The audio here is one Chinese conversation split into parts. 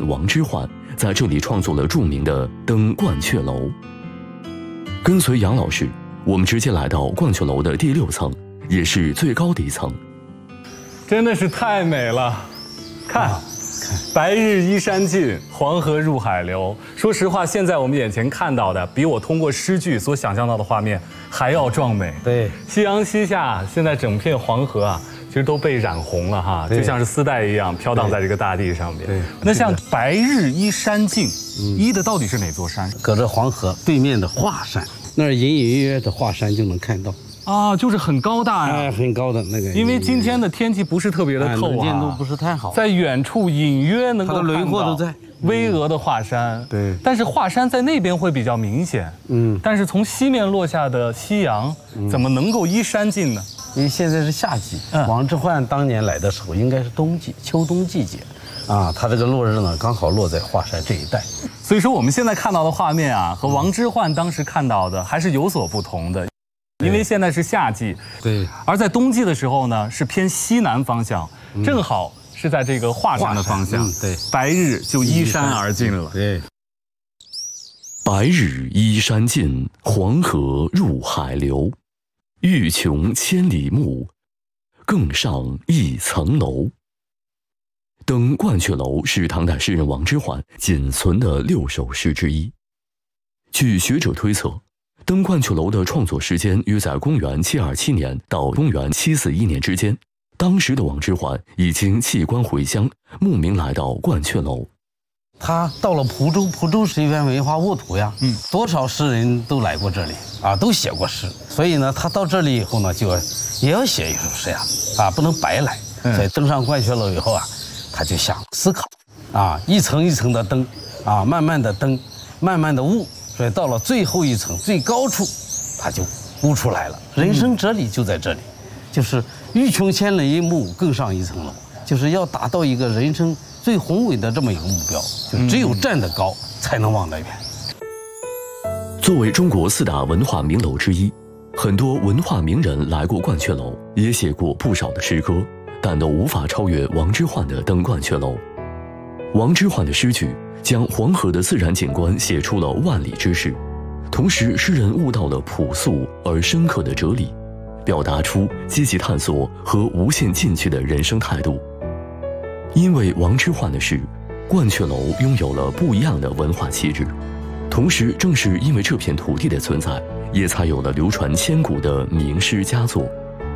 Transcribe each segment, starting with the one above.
人王之涣在这里创作了著名的《登鹳雀楼》。跟随杨老师，我们直接来到鹳雀楼的第6层，也是最高的一层。 真的是太美了，看。白日依山尽，黄河入海流。说实话，现在我们眼前看到的，比我通过诗句所想象到的画面还要壮美。 对， 夕阳西下，现在整片黄河啊，其实都被染红了哈，就像是丝带一样飘荡在这个大地上面。 对， 那像白日依山尽，依的到底是哪座山？ 隔着黄河对面的华山，那儿隐隐约约的华山就能看到。 啊，就是很高大呀， 哎，很高的那个。 因为今天的天气不是特别的透啊， 能见度不是太好， 在远处隐约能够看到轮廓都在巍峨的华山。 对， 但是华山在那边会比较明显。但是从西面落下的夕阳，怎么能够依山尽呢？ 因为现在是夏季，王之涣当年来的时候应该是冬季，秋冬季节，啊，他这个落日呢刚好落在华山这一带。 所以说我们现在看到的画面啊，和王之涣当时看到的还是有所不同的。因为现在是夏季， 对， 而在冬季的时候呢，是偏西南方向，正好是在这个华山的方向， 对， 白日就依山而尽了。 对， 白日依山尽，黄河入海流。欲穷千里目，更上一层楼。登鹳雀楼是唐代诗人王之涣仅存的6首诗之一。据学者推测，登鹳雀楼的创作时间约在公元727年到公元741年之间。当时的王之涣已经弃官回乡，慕名来到鹳雀楼。 他到了蒲州，蒲州是一片文化沃土呀，多少诗人都来过这里啊，都写过诗。所以呢，他到这里以后呢，也要写一首诗呀，啊，不能白来。所以登上鹳雀楼以后啊，他就想思考，啊，一层一层的登，啊，慢慢的登，慢慢的悟。所以到了最后一层最高处，他就悟出来了。人生哲理就在这里，就是欲穷千里目，更上一层楼，就是要达到一个人生最宏伟的这么一个目标，就只有站得高，才能望得远。 作为中国4大文化名楼之一，很多文化名人来过鹳雀楼，也写过不少的诗歌，但都无法超越王之涣的《登鹳雀楼》。王之涣的诗句将黄河的自然景观写出了万里之势，同时诗人悟到了朴素而深刻的哲理，表达出积极探索和无限进取的人生态度。因为王之涣的诗，鹳雀楼拥有了不一样的文化气质，同时正是因为这片土地的存在，也才有了流传千古的名诗佳作。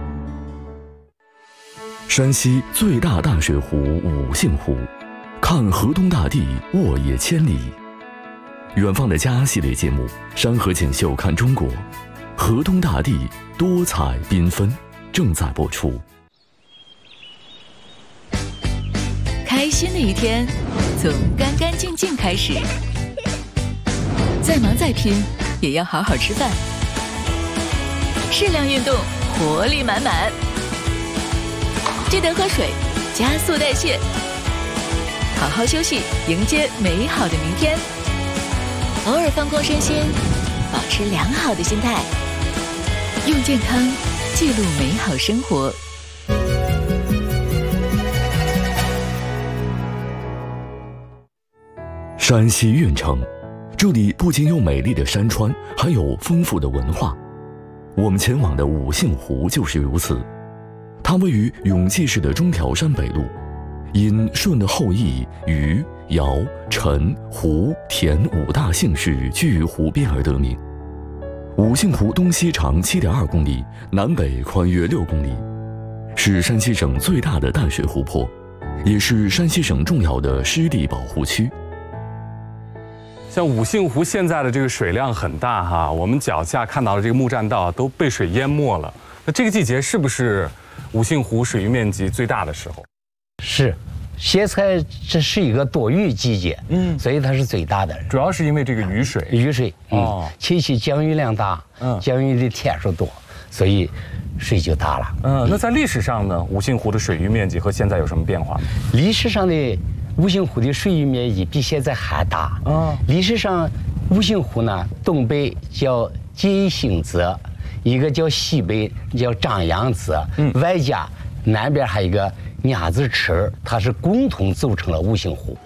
山西最大淡水湖五姓湖，看河东大地，沃野千里。远方的家系列节目《山河锦绣看中国》，河东大地多彩缤纷，正在播出。 开心的一天，从干干净净开始。再忙再拼，也要好好吃饭。适量运动，活力满满。记得喝水，加速代谢。好好休息，迎接美好的明天。偶尔放空身心，保持良好的心态，用健康记录美好生活。 山西运城，这里不仅有美丽的山川，还有丰富的文化。我们前往的五姓湖就是如此。它位于永济市的中条山北麓，因舜的后裔禹、尧、陈、胡、田5大姓氏居于湖边而得名。五姓湖东西长7.2公里，南北宽约6公里，是山西省最大的淡水湖泊，也是山西省重要的湿地保护区。 像五姓湖现在的这个水量很大哈，我们脚下看到的这个木栈道都被水淹没了。那这个季节是不是五姓湖水域面积最大的时候？ 是，现在这是一个多雨季节，所以它是最大的。 主要是因为这个雨水， 气气降雨量大，降雨的天数多，所以水就大了。 那在历史上呢，五姓湖的水域面积和现在有什么变化吗？ 历史上的五姓湖的水域面积比现在还大。历史上五姓湖呢，东北叫金星泽，一个叫西北叫张阳泽，外加南边还有一个鸭子池，它是共同组成了五姓湖。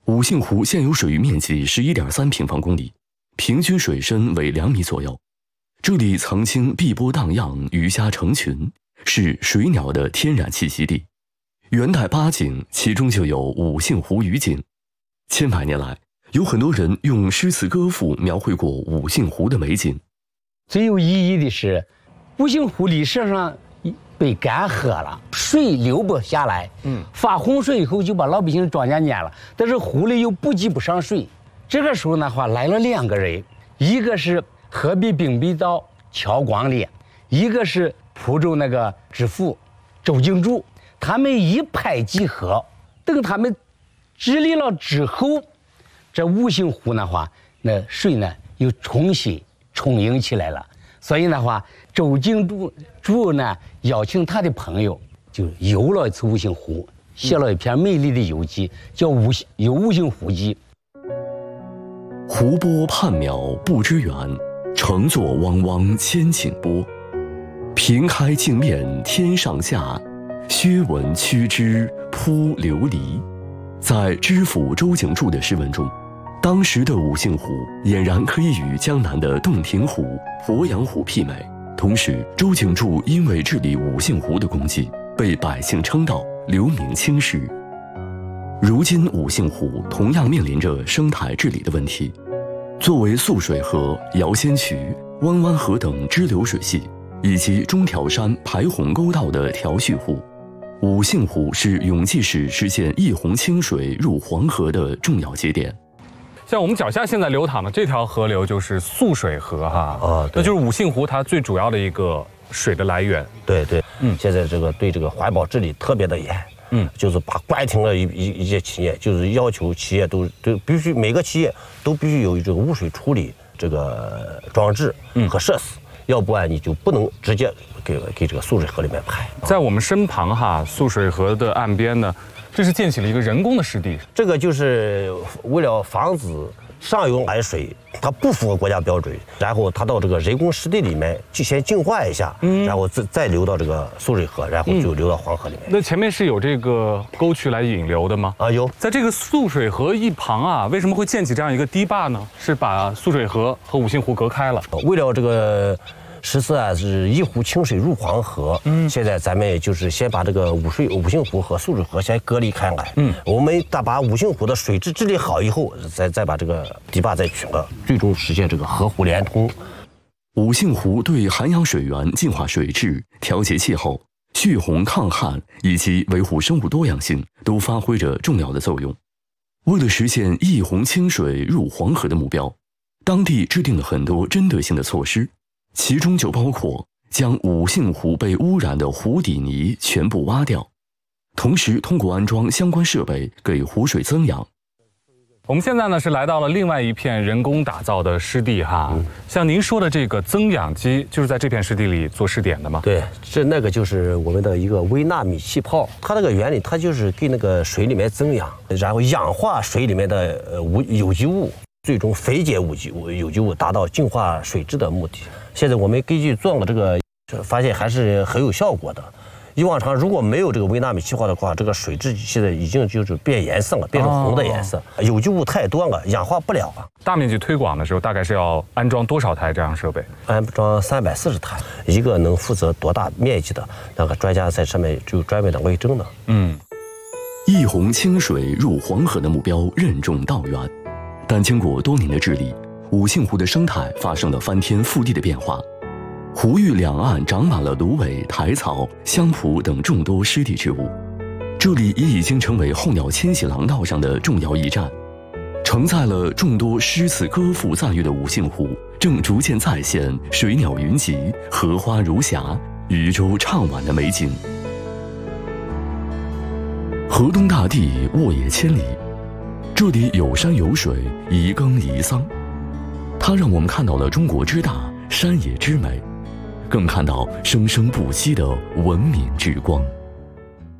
五姓湖现有水域面积11.3平方公里，平均水深为2米左右。这里曾经碧波荡漾，鱼虾成群，是水鸟的天然栖息地。元代8景，其中就有五姓湖鱼景。千百年来，有很多人用诗词歌赋描绘过五姓湖的美景。 最有意义的是，五姓湖历史上被干涸了，水流不下来，发洪水以后就把老百姓庄稼淹了，但是湖里又补给不上水。这个时候的话，来了2个人，一个是河北并北道乔光烈，一个是蒲州那个知府周景柱，他们一拍即合。等他们治理了之后，这五姓湖的话，那水呢又重新充盈起来了。所以的话，周景柱呢邀请他的朋友，就游了一次五姓湖，写了一篇美丽的游记，叫《游五姓湖记》。 湖波缥缈不知远，乘坐汪汪千顷波。平开镜面天上下，薛文屈之扑琉璃。在知府周景柱的诗文中，当时的五姓湖俨然可以与江南的洞庭湖、鄱阳湖媲美。同时，周景柱因为治理五姓湖的功绩，被百姓称道，留名青史。如今五姓湖同样面临着生态治理的问题。作为素水河、瑶仙渠、弯弯河等支流水系，以及中条山排洪沟道的调蓄湖，五姓湖是永济市实现一洪清水入黄河的重要节点。 像我们脚下现在流淌的这条河流就是素水河哈，那就是五姓湖它最主要的一个水的来源。 对，现在这个对这个环保治理特别的严，就是把关停了一些企业，就是要求企业都必须每个企业都必须有这个污水处理这个装置和设施，要不然你就不能直接给这个素水河里面排。 在我们身旁哈，素水河的岸边呢，这是建起了一个人工的湿地。 这个就是为了防止上游来水它不符合国家标准，然后它到这个人工湿地里面就先净化一下，然后再流到这个素水河，然后就流到黄河里面。 那前面是有这个沟渠来引流的吗？ 有。在这个素水河一旁啊，为什么会建起这样一个堤坝呢？是把素水河和五姓湖隔开了。 为了这个实施是一湖清水入黄河，现在咱们就是先把这个五姓湖和素水河先隔离开来，我们把五姓湖的水质治理好以后，再把这个堤坝再取了，最终实现这个河湖连通。 五姓湖对涵养水源、净化水质、调节气候、蓄洪抗旱以及维护生物多样性都发挥着重要的作用。为了实现一洪清水入黄河的目标，当地制定了很多针对性的措施。其中就包括将五姓湖被污染的湖底泥全部挖掉，同时通过安装相关设备给湖水增氧。 我们现在呢是来到了另外一片人工打造的湿地哈，像您说的这个增氧机就是在这片湿地里做试点的吗？ 对，那个就是我们的一个微纳米气泡，它那个原理它就是给那个水里面增氧，然后氧化水里面的有机物，最终分解有机物，达到净化水质的目的。现在我们根据做了这个，发现还是很有效果的。以往常如果没有这个微纳米气泡的话，这个水质现在已经就是变颜色了，变成红的颜色，有机物太多了，氧化不了了。 大面积推广的时候，大概是要安装多少台这样设备？ 安装340台，一个能负责多大面积的那个专家在上面就专门的为证的。 一洪清水入黄河的目标任重道远，但经过多年的治理，五姓湖的生态发生了翻天覆地的变化。湖域两岸长满了芦苇、苔草、香蒲等众多湿地植物，这里也已经成为候鸟迁徙廊道上的重要驿站。承载了众多诗词歌赋赞誉的五姓湖，正逐渐再现水鸟云集、荷花如霞、渔舟唱晚的美景。河东大地，沃野千里，这里有山有水，宜耕宜桑。它让我们看到了中国之大，山野之美，更看到生生不息的文明之光。